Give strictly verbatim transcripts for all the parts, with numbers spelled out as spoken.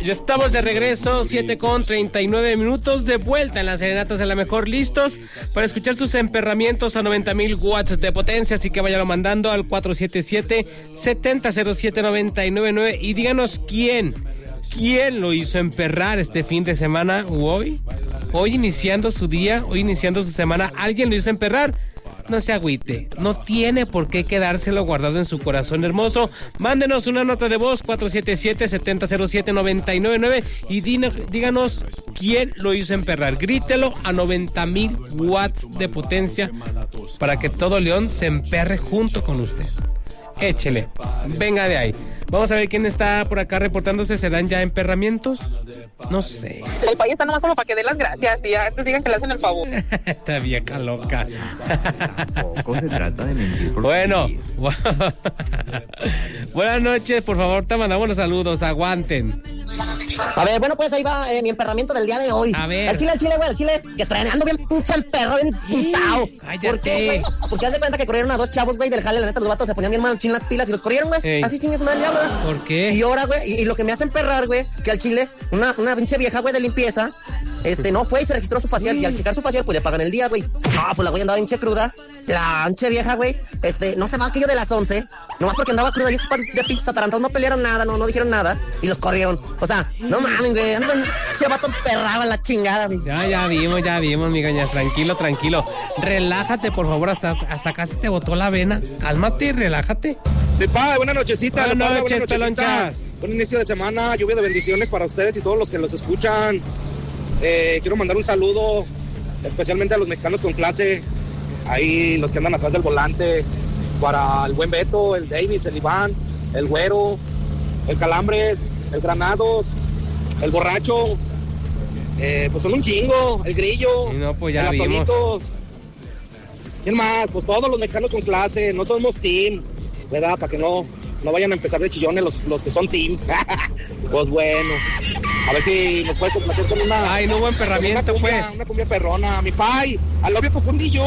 Ya estamos de regreso, siete con treinta y nueve minutos, de vuelta en las serenatas de la mejor, listos para escuchar sus emperramientos a noventa mil watts de potencia, así que váyalo mandando al cuatro siete siete, siete cero cero siete, nueve nueve nueve y díganos quién, quién lo hizo emperrar este fin de semana o hoy, hoy iniciando su día, hoy iniciando su semana, alguien lo hizo emperrar. No se agüite, no tiene por qué quedárselo guardado en su corazón hermoso. Mándenos una nota de voz cuatro siete siete, siete cero siete, nueve nueve nueve y díganos quién lo hizo emperrar. Grítelo a noventa mil watts de potencia para que todo León se emperre junto con usted. Échele, venga de ahí. Vamos a ver quién está por acá reportándose. ¿Serán ya emperramientos? No sé. El país está nomás como para que dé las gracias y ya entonces digan que le hacen el favor. Esta vieja loca. Tampoco se trata de mentir. Por bueno, buenas noches, por favor, te mandamos los saludos, aguanten. A ver, bueno, pues ahí va eh, mi emperramiento del día de hoy. A ver. El chile, el chile, güey, el chile, que traenando bien pinche emperro, bien putao. Cállate. ¿Por qué, güey? Porque haz de cuenta que corrieron a dos chavos, güey, del jale, la neta, los vatos se ponían bien mal chin las pilas y los corrieron, güey. Ey. Así chingues mal, ya, ¿verdad? ¿Por qué? Y ahora, güey, y, y lo que me hace emperrar, güey, que al chile, una, una pinche vieja, güey, de limpieza, este, no fue y se registró su facial, y al checar su facial, pues le pagan el día, güey. No, pues la güey andaba pinche cruda, la pinche vieja, güey, este, no se va aquello de las once, nomás porque andaba cruda, y esos de pinches atarantados no pelearon nada, no, no dijeron nada, y los corrieron. O sea, no mames, güey, andan, che vato emperraba la chingada, güey. Ya, ya vimos, ya vimos, mi gaña, tranquilo, tranquilo. Relájate, por favor, hasta, hasta acá se te botó la vena. Cálmate y relájate. De pa, buenas nochecitas. Buenas de pa, noches, buenas pelonchas. Buen inicio de semana, lluvia de bendiciones para ustedes y todos los que los escuchan. Eh, quiero mandar un saludo especialmente a los mexicanos con clase, ahí los que andan atrás del volante, para el buen Beto, el Davis, el Iván, el Güero, el Calambres, el Granados, el Borracho, eh, pues son un chingo, el Grillo, y no, pues ya el vimos. Atolitos. ¿Quién más? Pues todos los mexicanos con clase, no somos team, ¿verdad? Para que no, no vayan a empezar de chillones los, los que son team. Pues bueno, a ver si nos puedes complacer con una... Ay, no hubo emperramiento, una cumbia, pues. Una cumbia perrona, mi pai, al obvio confundí yo.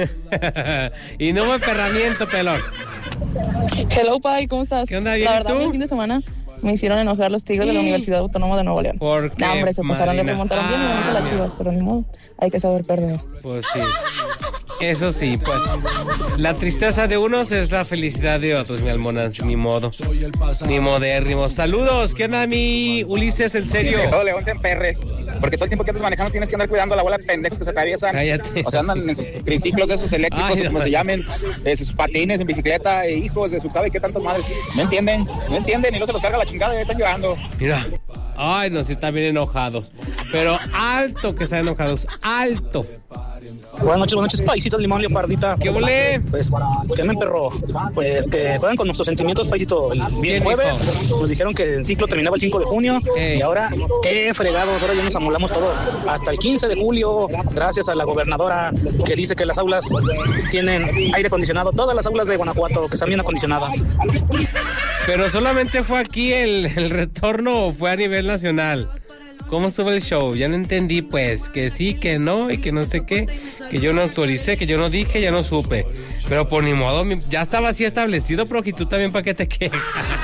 Y no hubo emperramiento, pelón. Hello, Pai, ¿cómo estás? ¿Qué onda, bien? La verdad, ¿Y tú? el fin de semana me hicieron enojar los Tigres de la Universidad Autónoma de Nuevo León. ¿Por qué, No, hombre, se pasaron, le Marina? remontaron bien Ah, bonito las Chivas, pero ni modo, hay que saber perder. Pues sí. Eso sí, pues. La tristeza de unos es la felicidad de otros, mi almonas. Ni modo. Ni modérrimos. Saludos. ¿Qué onda, mi Ulises, en serio? Que todo León se emperre, porque todo el tiempo que andas manejando tienes que andar cuidando a la bola de pendejos que se atraviesan. Cállate. O sea, andan en sus triciclos de esos eléctricos, Ay, como no. se llamen, de sus patines en bicicleta, e hijos de su sabe qué tanto madres. No entienden, no entienden y no se los carga la chingada y están llorando. Mira. Ay, no, sí están bien enojados. Pero alto que están enojados. Alto. Buenas noches, buenas noches, paisito limón, leopardita. ¿Qué volé? Pues, ¿qué me emperró? Pues que juegan con nuestros sentimientos, paisito. El Bien, bien jueves hijo. nos dijeron que el ciclo terminaba el cinco de junio. Ey. Y ahora, qué fregados, ahora ya nos amolamos todos. Hasta el quince de julio, gracias a la gobernadora que dice que las aulas tienen aire acondicionado. Todas las aulas de Guanajuato que están bien acondicionadas. Pero solamente fue aquí el, el retorno o fue a nivel nacional. ¿Cómo estuvo el show? Ya no entendí, pues, que sí, que no, y que no sé qué, que yo no actualicé, que yo no dije, ya no supe. Pero por ni modo, mi- ya estaba así establecido, pero que tú también, ¿para qué te quejas?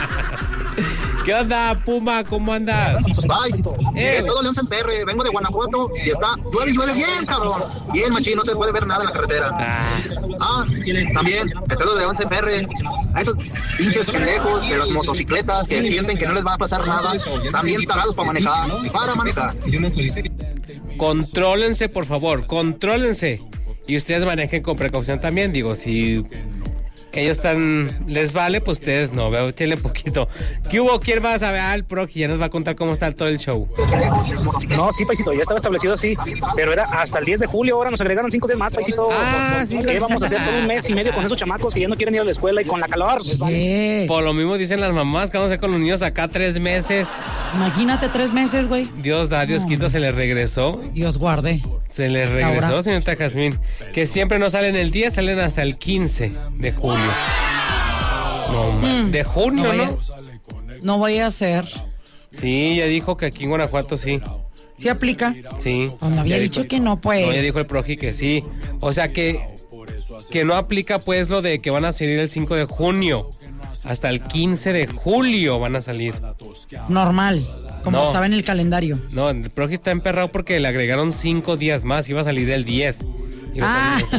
¿Qué onda, Puma? ¿Cómo andas? Ay, Eh, que todo León se emperre, vengo de Guanajuato y está, llueve y llueve bien, cabrón. Bien, machín, no se puede ver nada en la carretera. Ah, Ah, también, que todo León se emperre. A esos pinches pendejos de las motocicletas que sienten que no les va a pasar nada, también tarados para manejar, para manejar. contrólense, por favor, contrólense. Y ustedes manejen con precaución también, digo, si ellos están, les vale, pues ustedes no, veo, échenle poquito. ¿Qué hubo? ¿Quién más? A ver, al Proji ya nos va a contar cómo está todo el show. No, sí, paisito, ya estaba establecido así, pero era hasta el diez de julio, ahora nos agregaron cinco días más, paisito. Ah, ¿Qué sí. vamos a hacer todo un mes y medio con esos chamacos que ya no quieren ir a la escuela y con la calor? Por lo mismo dicen las mamás que vamos a hacer con los niños acá tres meses. Imagínate tres meses, güey. Dios da, Dios No. quita, se les regresó. Dios guarde. Se les regresó, Ahora. señorita Jazmín. Que siempre no salen el diez, salen hasta el quince de julio. No, man. Mm. De junio, No voy a- ¿no? No voy a hacer. Sí, ya dijo que aquí en Guanajuato sí. ¿Sí aplica? Sí. Cuando había Ya dicho dijo- que no, pues. No, ya dijo el Proji que sí. O sea que, que no aplica pues lo de que van a salir el cinco de junio. Hasta el quince de julio van a salir. Normal. Como No. estaba en el calendario. No, el Proji está emperrado porque le agregaron cinco días más, iba a salir el diez. Y lo Ah. están-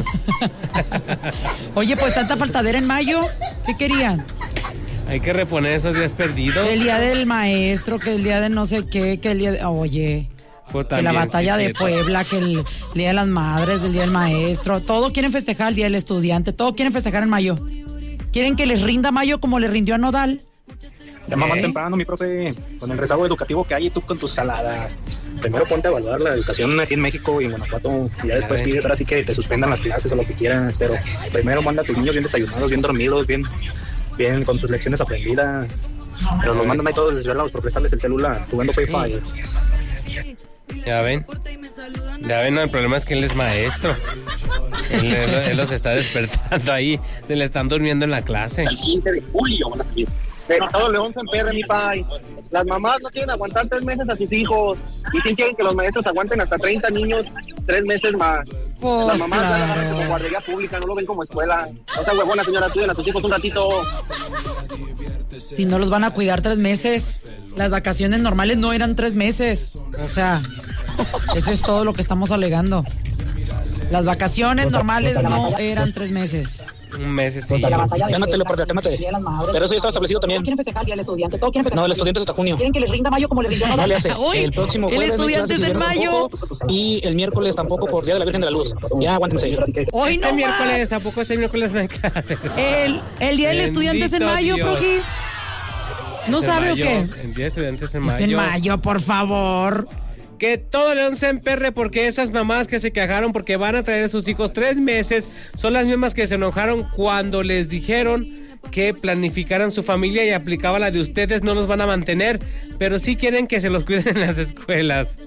Oye, pues tanta faltadera en mayo. ¿Qué querían? Hay que reponer esos días perdidos. Que el día del maestro, que el día de no sé qué, que el día de... Oye, Pues que la también, batalla sí, de cierto. Puebla, que el día de las madres, el día del maestro. Todo quieren festejar el día del estudiante. Todo quieren festejar en mayo. Quieren que les rinda mayo como le rindió a Nodal. Llama más ¿Eh? temprano, mi profe, con el rezago educativo que hay y tú con tus saladas. Primero ponte a evaluar la educación aquí en México y en Guanajuato y ya después ven. pides ahora sí que te suspendan las clases o lo que quieras, pero primero manda a tus niños bien desayunados, bien dormidos, bien, bien con sus lecciones aprendidas. Pero los mandan ahí todos desvelados por prestarles el celular, jugando Free Fire. Ya ven. Ya ven, no, el problema es que él es maestro. Él, él- él los está despertando ahí. Se le están durmiendo en la clase. El quince de julio van a salir. Todo León se emperre, mi pai. Las mamás no quieren aguantar tres meses a sus hijos. Y sí quieren que los maestros aguanten hasta treinta niños tres meses más. Pues Las mamás ya lo agarran claro. como guardería pública, no lo ven como escuela. O sea, huevona, señora, cuiden a tus hijos un ratito. Si no los van a cuidar tres meses. Las vacaciones normales no eran tres meses. O sea, eso es todo lo que estamos alegando. Las vacaciones normales no eran tres meses. Un mes sí. Llámatelo, por llámate. Pero eso ya está establecido también. Quieren festejar el día del estudiante, todo quieren festejar. No, el estudiante es hasta junio. Quieren que les rinda mayo como le rindió a No le Nodal. hace. Uy, El próximo el jueves no hay estudiante clases, es en el viernes mayo. tampoco, y el miércoles tampoco por Día de la Virgen de la Luz. Ya aguántense. Hoy Este no miércoles, ¿a poco este miércoles no hay clase? más. El, el día del estudiante es en Bendito mayo, Dios. Proji. ¿No Es en sabe o mayo, qué? El día de estudiantes en Es mayo. en mayo, por favor. Que todo León se emperre porque esas mamás que se quejaron porque van a traer a sus hijos tres meses son las mismas que se enojaron cuando les dijeron que planificaran su familia y aplicaba la de ustedes no los van a mantener, pero sí quieren que se los cuiden en las escuelas.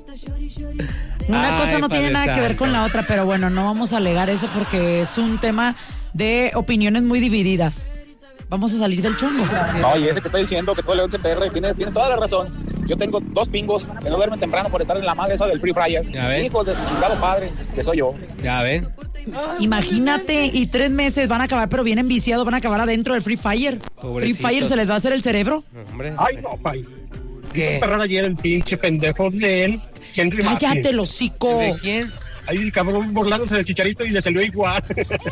Una Ay, cosa no tiene Padre nada que ver Santo. con la otra, pero bueno, no vamos a alegar eso porque es un tema de opiniones muy divididas. Vamos a salir del chongo. No, y ese que está diciendo que todo León se emperre tiene, tiene toda la razón. Yo tengo dos pingos que no duermen temprano por estar en la madre esa del Free Fire. Ya ves. Hijos de su chingado padre, que soy yo. Ya ven. Imagínate, y tres meses van a acabar, pero vienen viciados, van a acabar adentro del Free Fire. Free Pobrecitos. Fire se les va a hacer el cerebro. Hombre. Ay, no, pai. ¿Qué? Emperrar ayer el pinche pendejo de él. Henry Mackie. Cállate, el hocico. ¿De quién? Ahí el cabrón burlándose del Chicharito y le salió igual.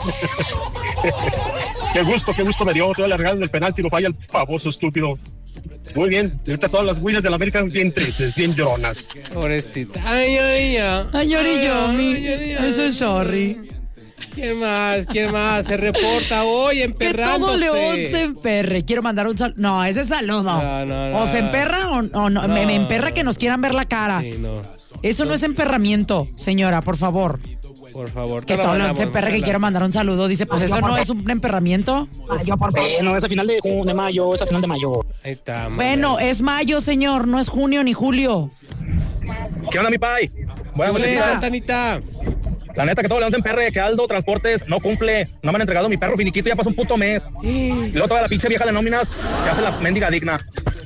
Qué gusto, qué gusto me dio. Toda la regala del penalti lo falla el pavoso estúpido. Muy bien. Ahorita todas las güeyes de la América bien tristes, bien lloronas. Pobrecita. Ay, ay, ay. Ay, Yori, Yomi. Ay, ay, ay. Eso es sorry. ¿Quién más? ¿Quién más? Se reporta hoy Que emperrándose. todo León se emperre. Quiero mandar un saludo. No, ese es saludo. No, no, no. O se emperra o, o no. Me, me emperra que nos quieran ver la cara. Sí, no. Eso no es emperramiento, señora, por favor. Por favor. Que te lo todo León mandamos, se emperre, que Marcela. quiero mandar un saludo. Dice, pues eso no es un emperramiento. Eh, no, es a final de, ju- de mayo, es a final de mayo. Ahí está. Bueno, es mayo, señor, no es junio ni julio. ¿Qué onda, mi pai? Buenas Hola, noches, Santanita. La neta que todo León se emperre, que Aldo Transportes no cumple. No me han entregado mi perro finiquito, ya pasó un puto mes. Y luego toda la pinche vieja de nóminas se hace la mendiga digna.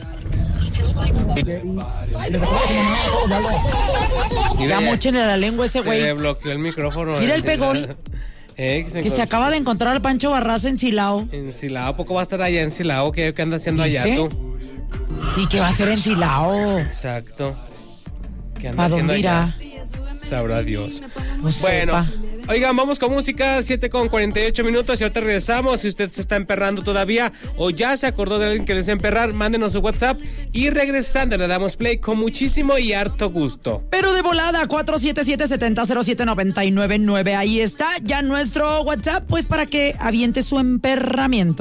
Ya Mira, mochenle la lengua a ese Se le güey. bloqueó el micrófono. Mira el de la- pegón. Eh, que se, Que se encont- acaba de encontrar al Pancho Barraza en Silao. En Silao, ¿a poco va a estar allá en Silao? ¿Qué, qué anda haciendo allá ¿Dice? tú? ¿Y qué va a hacer en Silao? Exacto. ¿Qué anda ¿Pa' haciendo dónde allá? irá? Sabrá Dios. Pues Bueno, sepa. oigan, vamos con música, siete con cuarenta y ocho minutos y ahorita regresamos. Si usted se está emperrando todavía o ya se acordó de alguien que le desea emperrar, mándenos su WhatsApp y regresando le damos play con muchísimo y harto gusto. Pero de volada, cuatro siete siete, siete cero cero siete nueve nueve nueve. Ahí está ya nuestro WhatsApp, pues para que aviente su emperramiento.